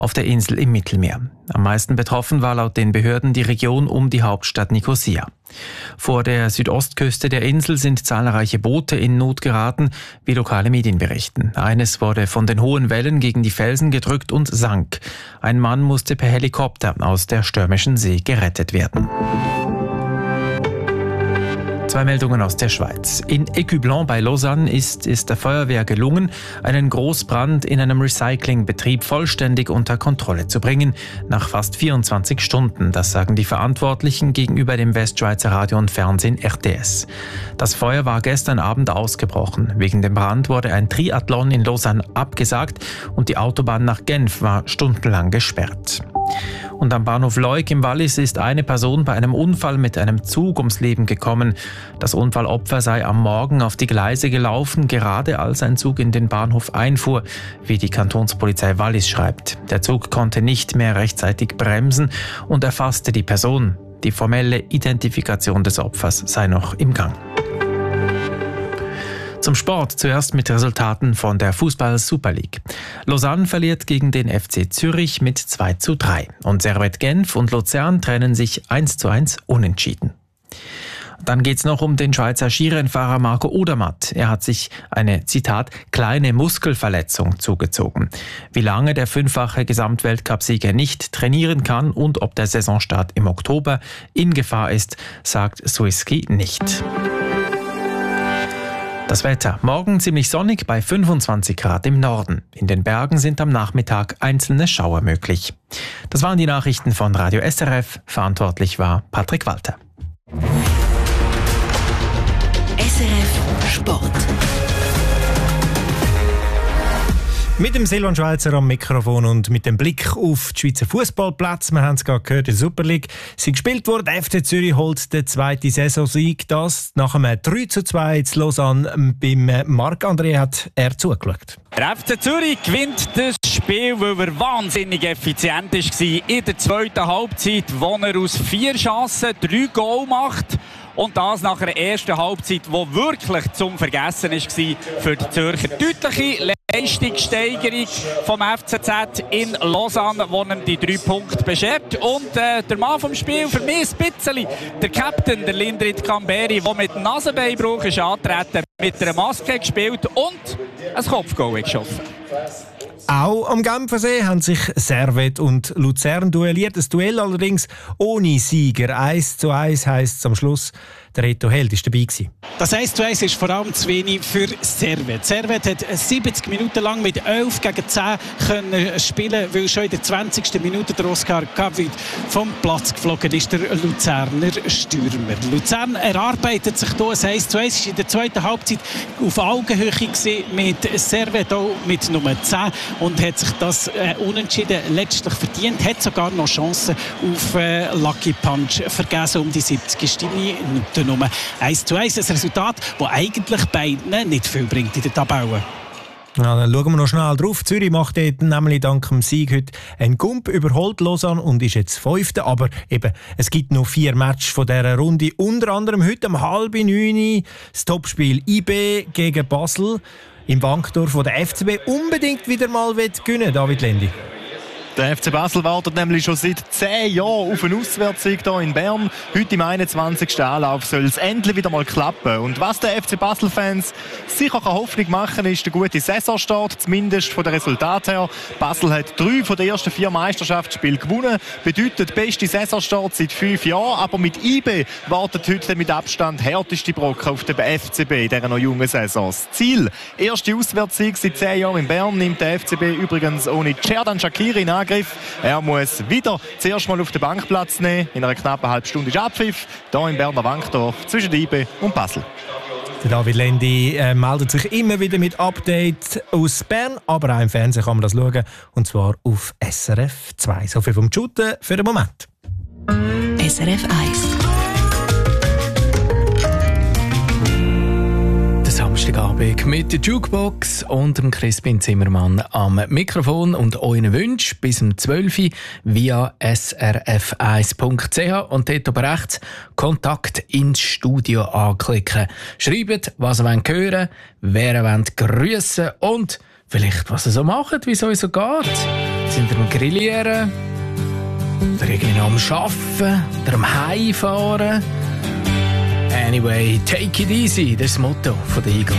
auf der Insel im Mittelmeer. Am meisten betroffen war laut den Behörden die Region um die Hauptstadt Nikosia. Vor der Südostküste der Insel sind zahlreiche Boote in Not geraten, wie lokale Medien berichten. Eines wurde von den hohen Wellen gegen die Felsen gedrückt und sank. Ein Mann musste per Helikopter aus der stürmischen See gerettet werden. Zwei Meldungen aus der Schweiz. In Écublens bei Lausanne ist der Feuerwehr gelungen, einen Großbrand in einem Recyclingbetrieb vollständig unter Kontrolle zu bringen, nach fast 24 Stunden. Das sagen die Verantwortlichen gegenüber dem Westschweizer Radio und Fernsehen RTS. Das Feuer war gestern Abend ausgebrochen. Wegen dem Brand wurde ein Triathlon in Lausanne abgesagt und die Autobahn nach Genf war stundenlang gesperrt. Und am Bahnhof Leuk im Wallis ist eine Person bei einem Unfall mit einem Zug ums Leben gekommen. Das Unfallopfer sei am Morgen auf die Gleise gelaufen, gerade als ein Zug in den Bahnhof einfuhr, wie die Kantonspolizei Wallis schreibt. Der Zug konnte nicht mehr rechtzeitig bremsen und erfasste die Person. Die formelle Identifikation des Opfers sei noch im Gang. Zum Sport zuerst mit Resultaten von der Fußball-Super League. Lausanne verliert gegen den FC Zürich mit 2:3 und Servette Genf und Luzern trennen sich 1:1 unentschieden. Dann geht's noch um den Schweizer Skirennfahrer Marco Odermatt. Er hat sich eine, Zitat, kleine Muskelverletzung zugezogen. Wie lange der fünffache Gesamtweltcupsieger nicht trainieren kann und ob der Saisonstart im Oktober in Gefahr ist, sagt Swiss-Ski nicht. Das Wetter. Morgen ziemlich sonnig bei 25 Grad im Norden. In den Bergen sind am Nachmittag einzelne Schauer möglich. Das waren die Nachrichten von Radio SRF. Verantwortlich war Patrick Walter. SRF Sport. Mit dem Silvan Schweizer am Mikrofon und mit dem Blick auf die Schweizer Fußballplätze. Wir haben es gerade gehört, in der Super League sind gespielt worden. Der FC Zürich holt den zweiten Saisonsieg. Das nach einem 3:2 in Lausanne. Beim Marc-André hat er zugeschaut. Der FC Zürich gewinnt das Spiel, weil er wahnsinnig effizient war in der zweiten Halbzeit, wo er aus 4 Chancen 3 Goal macht. Und das nach einer ersten Halbzeit, die wirklich zum Vergessen war für die Zürcher. Deutliche Leistungssteigerung vom FCZ in Lausanne, wo ihm die 3 Punkte beschert. Und der Mann vom Spiel, für mich ein bisschen der Captain, der Lindrit Kamberi, der mit Nasenbeinbruch ist angetreten, mit einer Maske gespielt und ein Kopfgoal geschossen. Auch am Genfersee haben sich Servette und Luzern duelliert. Das Duell allerdings ohne Sieger. 1:1 heisst es am Schluss. Der Reto Held war dabei gewesen. Das 1:1 ist vor allem zu wenig für Servette. Servette hat 70 Minuten lang mit 11 gegen 10 können spielen, weil schon in der 20. Minute der Oscar Kavit vom Platz geflogen ist, der Luzerner Stürmer. Luzern erarbeitet sich hier ein 1:1, ist in der zweiten Halbzeit auf Augenhöhe gewesen mit Servette, auch mit Nummer 10, und hat sich das Unentschieden letztlich verdient, hat sogar noch Chancen auf Lucky Punch vergessen um die 70. Minute. Nummer 1:1, ein Resultat, das eigentlich beiden nicht viel bringt in der Tabelle. Ja, dann schauen wir noch schnell drauf. Zürich macht dort nämlich dank dem Sieg heute einen Gump, überholt Lausanne und ist jetzt 5. Aber eben, es gibt noch 4 Matches von dieser Runde. Unter anderem heute um 8:30 das Topspiel IB gegen Basel im Wankdorf, wo der FCB unbedingt wieder mal gewinnen, David Lendi. Der FC Basel wartet nämlich schon seit 10 Jahren auf einen Auswärtssieg hier in Bern. Heute im 21. Anlauf soll es endlich wieder mal klappen. Und was der FC Basel-Fans sicher Hoffnung machen, ist der gute Saisonstart, zumindest von den Resultaten her. Basel hat 3 von den ersten 4 Meisterschaftsspielen gewonnen. Bedeutet beste Saisonstart seit 5 Jahren. Aber mit IB wartet heute mit Abstand härteste Brocken auf den FCB in dieser noch jungen Saison. Das Ziel, erste Auswärtssieg seit 10 Jahren in Bern, nimmt der FCB übrigens ohne Xherdan Shaqiri in Angriff. Er muss wieder zuerst mal auf den Bank Platz nehmen. In einer knappen halben Stunde ist Abpfiff. Hier im Berner Wankdorf zwischen IB und Basel. Der David Lendi meldet sich immer wieder mit Updates aus Bern, aber auch im Fernsehen kann man das schauen. Und zwar auf SRF 2. So viel vom Shooten für den Moment. SRF 1. Samstagabend mit der Jukebox und dem Crispin Zimmermann am Mikrofon und euren Wünschen bis um 12 Uhr via srf1.ch und dort oben rechts Kontakt ins Studio anklicken. Schreibt, was ihr hören wollt, wer ihr grüssen wollt und vielleicht, was ihr so macht, wie es euch so geht. Sind ihr am Grillieren? Oder irgendwie noch am Arbeiten? Oder am Heimfahren? Anyway, take it easy, das ist das Motto von den Eagles.